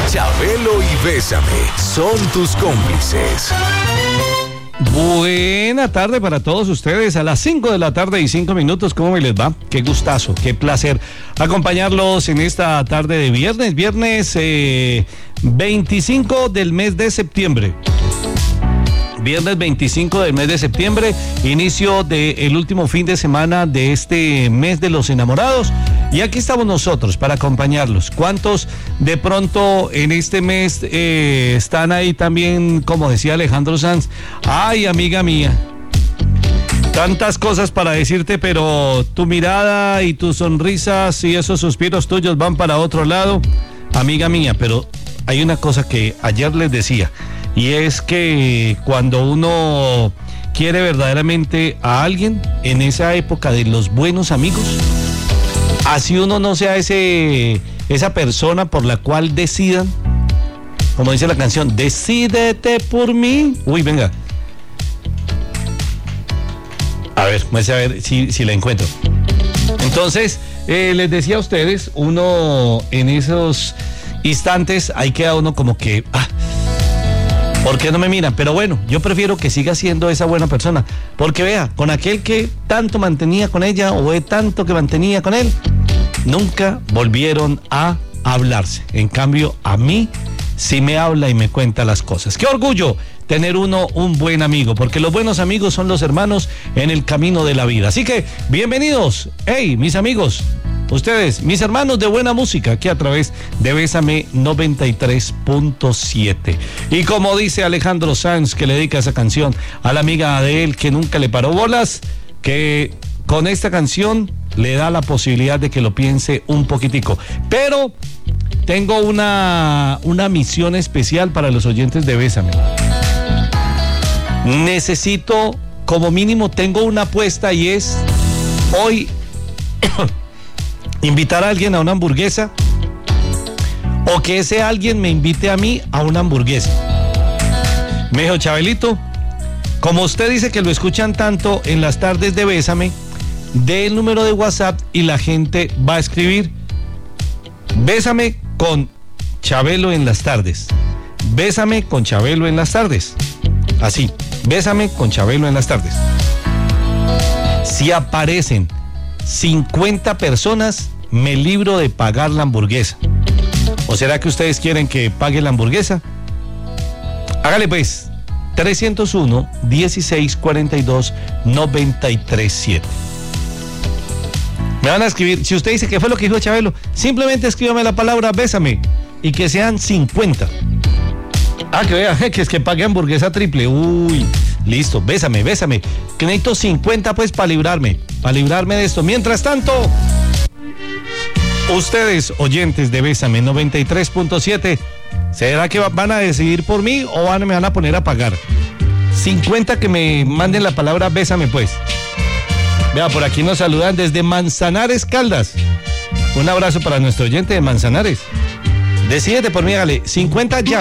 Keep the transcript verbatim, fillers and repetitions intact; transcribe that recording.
Chabelo y Bésame son tus cómplices. Buena tarde para todos ustedes, a las cinco de la tarde y cinco minutos, ¿cómo me les va? Qué gustazo, qué placer acompañarlos en esta tarde de viernes, viernes eh, veinticinco del mes de septiembre. Viernes veinticinco del mes de septiembre, inicio del último fin de semana de este mes de los enamorados. Y aquí estamos nosotros para acompañarlos. ¿Cuántos de pronto en este mes eh, están ahí también, como decía Alejandro Sanz? Ay, amiga mía, tantas cosas para decirte, pero tu mirada y tus sonrisas y esos suspiros tuyos van para otro lado, amiga mía. Pero hay una cosa que ayer les decía, y es que cuando uno quiere verdaderamente a alguien, en esa época de los buenos amigos, así uno no sea ese, esa persona por la cual decidan, como dice la canción, decídete por mí. Uy, venga. A ver, vamos a ver si, si la encuentro. Entonces, eh, les decía a ustedes, uno en esos instantes, ahí queda uno como que, ah, ¿por qué no me miran? Pero bueno, yo prefiero que siga siendo esa buena persona, porque vea, con aquel que tanto mantenía con ella, o de tanto que mantenía con él, nunca volvieron a hablarse. En cambio, a mí sí me habla y me cuenta las cosas. ¡Qué orgullo tener uno un buen amigo! Porque los buenos amigos son los hermanos en el camino de la vida. Así que, bienvenidos, hey, mis amigos, ustedes, mis hermanos de buena música, aquí a través de Bésame noventa y tres punto siete. Y como dice Alejandro Sanz, que le dedica esa canción a la amiga de él que nunca le paró bolas, que con esta canción le da la posibilidad de que lo piense un poquitico. Pero tengo una, una misión especial para los oyentes de Bésame. Necesito, como mínimo, tengo una apuesta, y es hoy invitar a alguien a una hamburguesa, o que ese alguien me invite a mí a una hamburguesa. Me dijo: Chabelito, como usted dice que lo escuchan tanto en las tardes de Bésame, dé el número de WhatsApp y la gente va a escribir: Bésame con Chabelo en las tardes. Bésame con Chabelo en las tardes. Así, Bésame con Chabelo en las tardes. Si aparecen cincuenta personas, me libro de pagar la hamburguesa. ¿O será que ustedes quieren que pague la hamburguesa? Hágale pues, trescientos uno, dieciséis cuarenta y dos, noventa y tres siete. Me van a escribir, si usted dice que fue lo que dijo Chabelo, simplemente escríbame la palabra Bésame, y que sean cincuenta. Ah, que vea, que es que pague hamburguesa triple. Uy, listo, bésame, bésame. Que necesito cincuenta pues para librarme, para librarme de esto. Mientras tanto, ustedes, oyentes de Bésame noventa y tres punto siete, ¿será que van a decidir por mí o van, me van a poner a pagar? cincuenta que me manden la palabra Bésame pues. Vea, por aquí nos saludan desde Manzanares, Caldas. Un abrazo para nuestro oyente de Manzanares. Decídete por mí, hágale cincuenta ya.